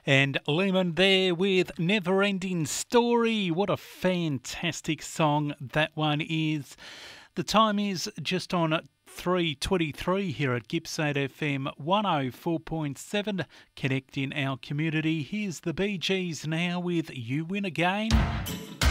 And Lemon there with Never Ending Story. What a fantastic song that one is. The time is just on 3:23 here at Gippsland FM 104.7, connecting our community. Here's the Bee Gees now with You Win Again.